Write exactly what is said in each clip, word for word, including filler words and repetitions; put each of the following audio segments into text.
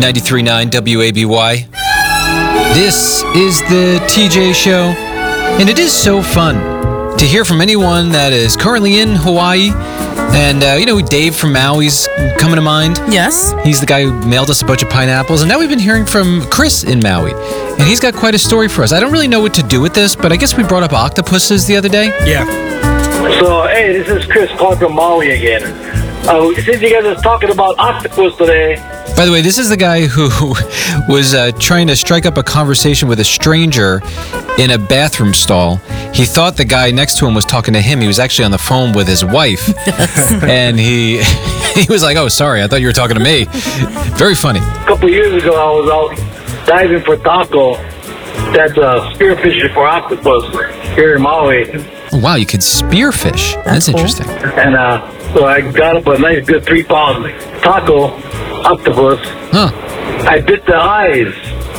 ninety-three point nine W A B Y. This is the T J Show, and it is so fun to hear from anyone that is currently in Hawaii. And, uh, you know, Dave from Maui's coming to mind. Yes. He's the guy who mailed us a bunch of pineapples. And now we've been hearing from Chris in Maui. And he's got quite a story for us. I don't really know what to do with this, but I guess we brought up octopuses the other day. Yeah. So, hey, this is Chris calling from Maui again. Uh, since you guys are talking about octopus today. By the way, this is the guy who was uh, trying to strike up a conversation with a stranger in a bathroom stall. He thought the guy next to him was talking to him. He was actually on the phone with his wife. Yes. And he he was like, oh, sorry, I thought you were talking to me. Very funny. A couple years ago, I was out diving for taco. That's uh, spearfishing for octopus here in Maui. Oh, wow, you could spearfish. That's, That's cool. Interesting. And uh, so I got up a nice good three pound taco octopus. Huh. I bit the eyes.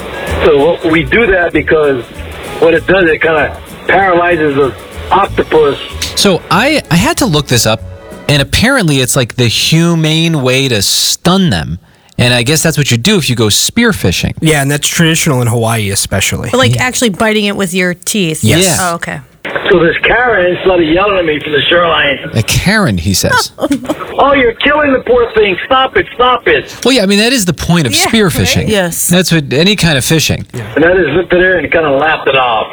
So we do that because what it does, it kind of paralyzes the octopus. So I, I had to look this up, and apparently it's like the humane way to stun them. And I guess that's what you do if you go spearfishing. Yeah, and that's traditional in Hawaii especially. But like actually biting it with your teeth. Yes. Yeah. Oh, okay. So this Karen started yelling at me from the shoreline. A Karen, he says. Oh, you're killing the poor thing. Stop it, stop it. Well, yeah, I mean, that is the point of Yeah, spearfishing. right? Yes. That's what any kind of fishing. And I just looked at her and kind of laughed it off.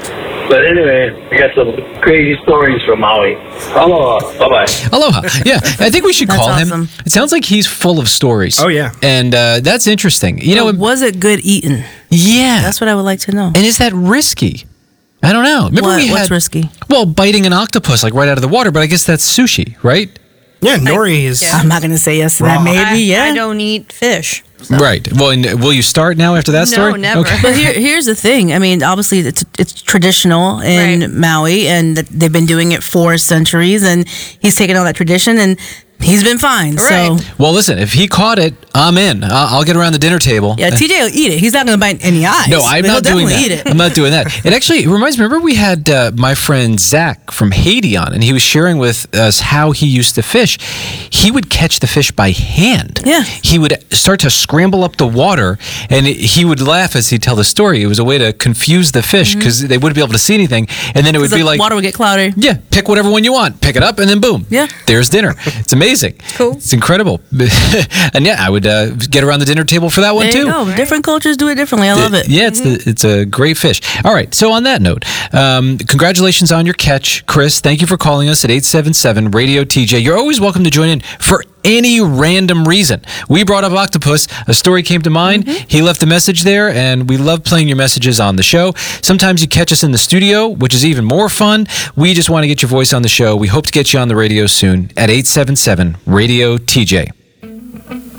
But anyway, I got some crazy stories from Maui. Aloha. Bye-bye. Aloha. Yeah, I think we should That's call awesome. him. It sounds like he's full of stories. Oh, yeah. And uh, that's interesting. You know, But was it good eating? yeah. That's what I would like to know. And is that risky? I don't know. Remember What- we what's had, risky? Well, biting an octopus like right out of the water, but I guess that's sushi, right? Yeah, nori is... I'm not going to say yes to that. Raw. Maybe, I, yeah. I don't eat fish. Right. Well, and will you start now after that No, story? never. Okay. But here, here's the thing. I mean, obviously, it's it's traditional in Right. Maui, and they've been doing it for centuries. And he's taken on that tradition, and he's been fine. Right. So, Well, listen, if he caught it, I'm in. I'll, I'll get around the dinner table. yeah, T J will eat it. He's not going to bite any eyes. No, I'm but he'll not doing definitely that. Eat it. I'm not doing that. It actually it reminds me, remember we had uh, my friend Zach from Haiti on, and he was sharing with us how he used to fish. He would catch the fish by hand. Yeah. He would start to scramble up the water, and it, he would laugh as he'd tell the story. It was a way to confuse the fish because they wouldn't be able to see anything, and then it would The be like, water will get cloudy. yeah, pick whatever one you want, pick it up, and then boom, Yeah. there's dinner. It's amazing. Cool. It's incredible. And yeah, I would uh, get around the dinner table for that one There too. you go. Different cultures do it differently. I love it. Yeah, it's the, it's a great fish. All right, so on that note, um, congratulations on your catch, Chris. Thank you for calling us at eight seven seven radio T J. You're always welcome to join in for any random reason. We brought up octopus. A story came to mind. Mm-hmm. He left a message there, and we love playing your messages on the show. Sometimes you catch us in the studio, which is even more fun. We just want to get your voice on the show. We hope to get you on the radio soon at eight seven seven radio T J.